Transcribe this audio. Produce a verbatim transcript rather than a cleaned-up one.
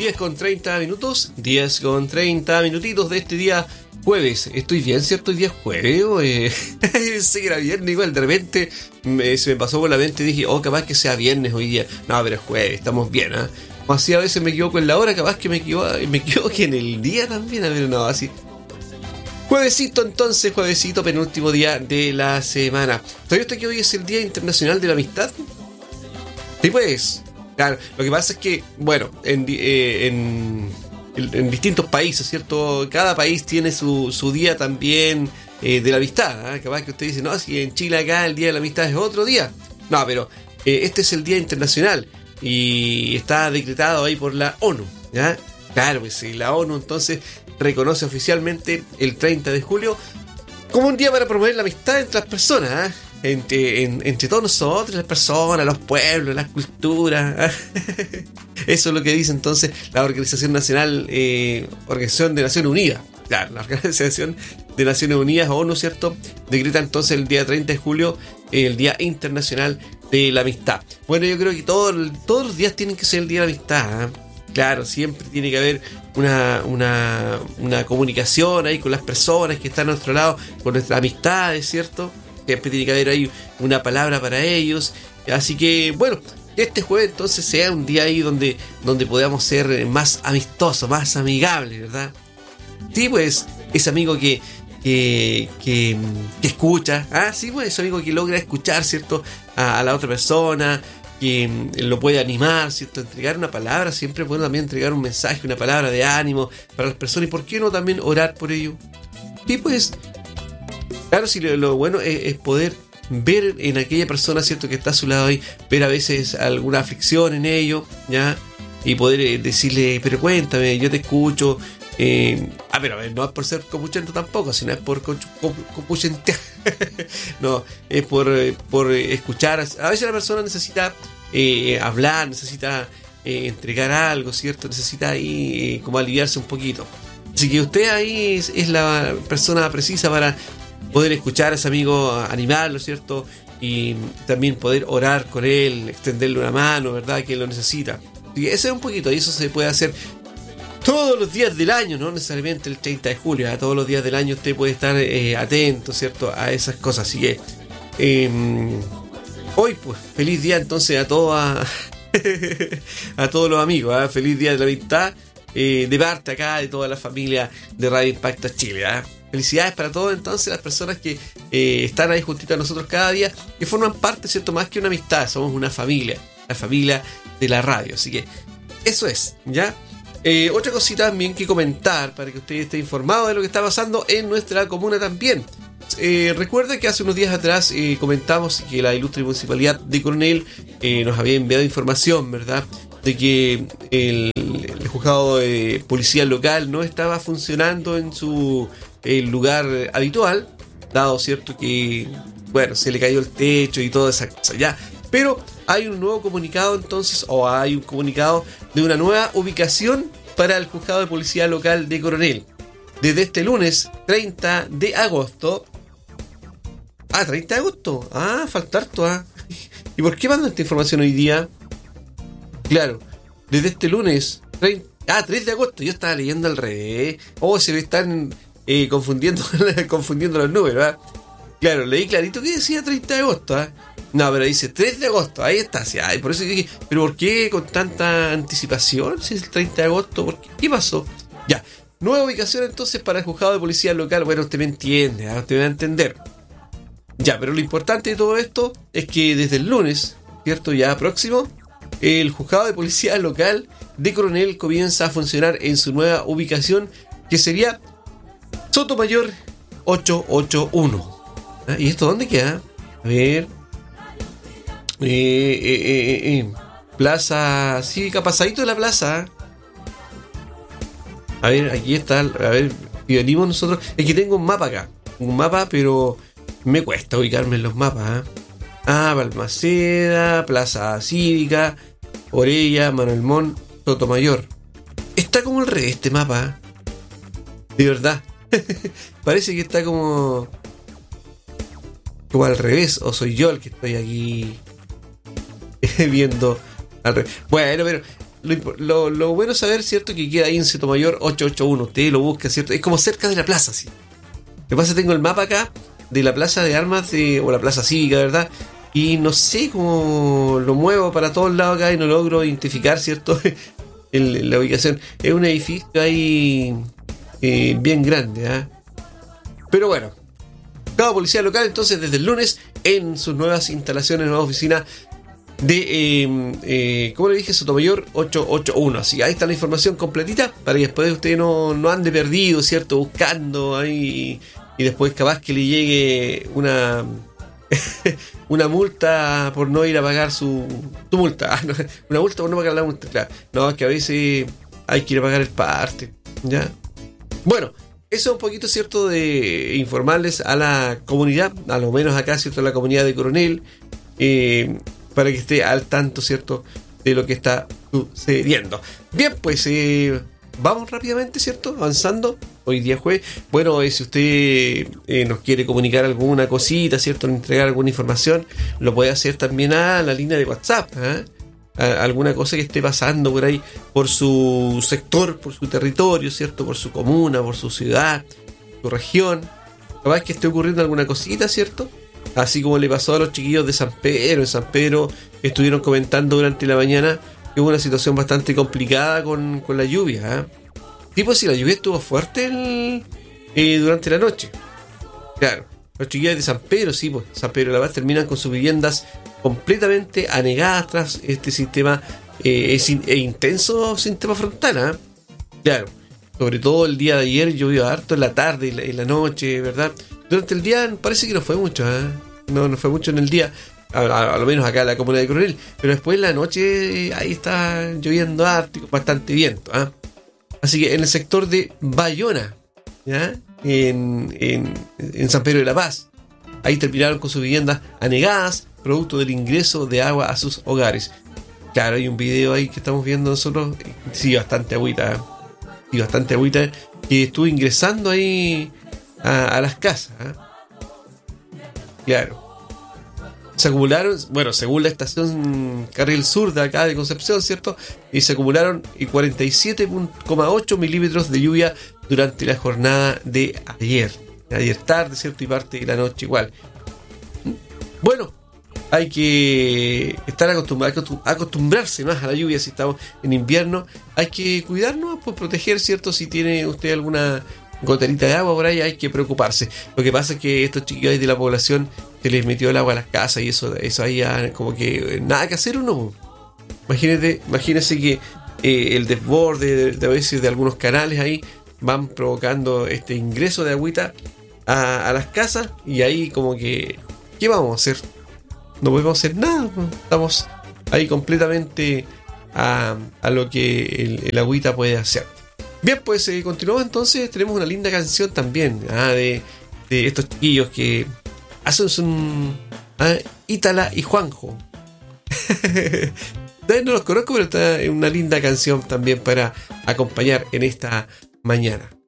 diez con treinta minutos, diez con treinta minutitos de este día jueves. ¿Estoy bien, cierto? Hoy día es jueves, o eh, sé que era viernes, igual de repente me, se me pasó por la mente y dije, oh, capaz que sea viernes hoy día. No, pero es jueves, estamos bien, ¿ah? ¿eh? O así a veces me equivoco en la hora, capaz que me equivoco, me equivoque en el día también, a ver, no, así. Juevesito entonces, juevesito, penúltimo día de la semana. ¿Sabía usted que hoy es el Día Internacional de la Amistad? Sí, pues. Claro, lo que pasa es que, bueno, en, eh, en, en, en distintos países, ¿cierto? Cada país tiene su, su día también eh, de la amistad, ¿eh? Capaz que usted dice, no, si en Chile acá el Día de la Amistad es otro día. No, pero eh, este es el Día Internacional y está decretado ahí por la ONU, ¿ya? Claro, pues sí, la ONU entonces reconoce oficialmente el treinta de julio como un día para promover la amistad entre las personas, ¿eh? Entre, en, entre todos nosotros, las personas, los pueblos, las culturas. Eso es lo que dice entonces la Organización Nacional, eh, Organización de Naciones Unidas. Claro, la Organización de Naciones Unidas, ONU, ¿cierto? Decreta entonces el día treinta de julio, eh, el Día Internacional de la Amistad. Bueno, yo creo que todo, todos los días tienen que ser el Día de la Amistad, ¿eh? Claro, siempre tiene que haber una, una, una comunicación ahí con las personas que están a nuestro lado, con nuestras amistades, ¿cierto? Siempre tiene que haber ahí una palabra para ellos. Así que, bueno, este jueves entonces sea un día ahí donde, donde podamos ser más amistosos, más amigables, ¿verdad? Sí, pues, ese amigo que, que, que, que escucha, ah, sí, pues, ese amigo que logra escuchar, ¿cierto? A, a la otra persona, que lo puede animar, ¿cierto? Entregar una palabra, siempre es bueno también entregar un mensaje, una palabra de ánimo para las personas. ¿Y por qué no también orar por ello? Sí, pues, claro, si lo, lo bueno es, es poder ver en aquella persona, ¿cierto?, que está a su lado ahí, ver a veces alguna aflicción en ello, ¿ya? Y poder eh, decirle, pero cuéntame, yo te escucho. Eh, ah, pero a ver, no es por ser copuchento tampoco, sino es por copuchentear. No, es por, eh, por escuchar. A veces la persona necesita eh, hablar, necesita eh, entregar algo, ¿cierto? Necesita ahí eh, como aliviarse un poquito. Así que usted ahí es, es la persona precisa para poder escuchar a ese amigo, animarlo, ¿cierto? Y también poder orar con él, extenderle una mano, ¿verdad? Que él lo necesita. Y ese es un poquito, y eso se puede hacer todos los días del año, no necesariamente el treinta de julio. A todos los días del año usted puede estar eh, atento, ¿cierto?, a esas cosas. Así que eh, hoy, pues, feliz día entonces a todos a, a todos los amigos, ¿eh? Feliz día de la amistad, eh, de parte acá de toda la familia de Radio Impacto Chile, ¿eh? Felicidades para todos entonces las personas que eh, están ahí juntitas a nosotros cada día, que forman parte, ¿cierto?, más que una amistad, somos una familia, la familia de la radio. Así que eso es, ¿ya? Eh, otra cosita también que comentar para que usted esté informado de lo que está pasando en nuestra comuna también. Eh, recuerda que hace unos días atrás eh, comentamos que la ilustre municipalidad de Coronel eh, nos había enviado información, ¿verdad?, de que el, el juzgado de policía local no estaba funcionando en su el lugar habitual, dado, ¿cierto?, que, bueno, se le cayó el techo y toda esa cosa, ya. Pero hay un nuevo comunicado entonces, o hay un comunicado de una nueva ubicación para el juzgado de policía local de Coronel. Desde este lunes treinta de agosto. Ah, treinta de agosto. Ah, falta harto, ah. ¿Y por qué mandan esta información hoy día? Claro, desde este lunes treinta, ah, tres de agosto. Yo estaba leyendo al revés. Oh, se me están eh, confundiendo, confundiendo los números, ¿verdad? Claro, leí clarito que decía treinta de agosto, ¿ah? No, pero dice tres de agosto, ahí está. Sí, ay, por eso dije, ¿pero por qué con tanta anticipación? Si es el treinta de agosto, ¿por qué? ¿Qué pasó? Ya, nueva ubicación entonces para el juzgado de policía local. Bueno, usted me entiende, ¿eh? Usted me va a entender. Ya, pero lo importante de todo esto es que desde el lunes, ¿cierto?, ya próximo, el juzgado de policía local de Coronel comienza a funcionar en su nueva ubicación, que sería Sotomayor ochocientos ochenta y uno. ¿Ah? ¿Y esto dónde queda? A ver... Eh, eh, eh, eh, Plaza Cívica, pasadito de la plaza. A ver, aquí está. A ver, y venimos nosotros. Es que tengo un mapa acá. Un mapa, pero me cuesta ubicarme en los mapas, ¿eh? Ah, Balmaceda, Plaza Cívica, Orella, Manuel Montt, Sotomayor. Está como al revés este mapa, ¿eh? De verdad. Parece que está como Como al revés. O soy yo el que estoy aquí viendo al revés. Bueno, pero lo, lo, lo bueno es saber, ¿cierto? Que queda ahí en Sotomayor ochocientos ochenta y uno. Usted lo busca, ¿cierto? Es como cerca de la plaza, ¿sí? Lo que pasa es que tengo el mapa acá de la plaza de armas de, o la plaza cívica, ¿verdad? Y no sé cómo lo muevo para todos lados acá y no logro identificar, ¿cierto? el, la ubicación. Es un edificio ahí eh, bien grande, ¿eh? Pero bueno, cada policía local entonces desde el lunes en sus nuevas instalaciones, nueva oficina de, eh, eh, como le dije, Sotomayor ochocientos ochenta y uno. Así que ahí está la información completita para que después usted no, no ande perdido, ¿cierto? Buscando ahí y después capaz que le llegue una una multa por no ir a pagar su, su multa. Una multa por no pagar la multa, claro. No, es que a veces hay que ir a pagar el parte, ¿ya? Bueno, eso es un poquito, ¿cierto?, de informarles a la comunidad, a lo menos acá, ¿cierto?, a la comunidad de Coronel, eh, para que esté al tanto, ¿cierto?, de lo que está sucediendo. Bien, pues eh, vamos rápidamente, ¿cierto?, avanzando. Hoy día jueves. Bueno, eh, si usted eh, nos quiere comunicar alguna cosita, ¿cierto?, entregar alguna información, lo puede hacer también a la línea de WhatsApp, ¿eh? A, alguna cosa que esté pasando por ahí, por su sector, por su territorio, ¿cierto?, por su comuna, por su ciudad, su región. Capaz que esté ocurriendo alguna cosita, ¿cierto? Así como le pasó a los chiquillos de San Pedro. En San Pedro estuvieron comentando durante la mañana que hubo una situación bastante complicada con, con la lluvia, ¿eh? Tipo, si la lluvia estuvo fuerte el, eh, durante la noche. Claro, los chiquillos de San Pedro, sí, pues San Pedro de la Paz terminan con sus viviendas completamente anegadas tras este sistema eh, es in, e intenso sistema frontal, ¿eh? Claro, sobre todo el día de ayer llovió harto en la tarde y en, en la noche, ¿verdad? Durante el día parece que no fue mucho, ¿eh? No, no fue mucho en el día, a, a, a lo menos acá en la comuna de Coronel, pero después en la noche eh, ahí está lloviendo harto y con bastante viento, ¿eh? Así que en el sector de Bayona, ¿ya? En, en, en San Pedro de la Paz, ahí terminaron con sus viviendas anegadas, producto del ingreso de agua a sus hogares. Claro, hay un video ahí que estamos viendo nosotros, sí, bastante agüita, ¿eh? Sí, bastante agüita, que estuvo ingresando ahí a, a las casas, ¿eh? Claro. Se acumularon, bueno, según la estación Carril Sur de acá de Concepción, ¿cierto? Y se acumularon cuarenta y siete coma ocho milímetros de lluvia durante la jornada de ayer. Ayer tarde, ¿cierto? Y parte de la noche igual. Bueno, hay que estar acostumbrados, acostumbrarse más a la lluvia si estamos en invierno. Hay que cuidarnos, pues proteger, ¿cierto? Si tiene usted alguna goterita de agua por ahí, hay que preocuparse. Lo que pasa es que estos chiquillos de la población se les metió el agua a las casas y eso, eso ahí ya como que nada que hacer uno. Imagínate, imagínese que eh, el desborde de, de a veces de algunos canales ahí van provocando este ingreso de agüita a, a las casas y ahí como que ¿qué vamos a hacer? No podemos hacer nada, estamos ahí completamente a, a lo que el, el agüita puede hacer. Bien, pues eh, continuamos entonces. Tenemos una linda canción también, ¿ah? de, de estos chiquillos que hacen un ¿ah? Ítala y Juanjo. No los conozco, pero está una linda canción también para acompañar en esta mañana.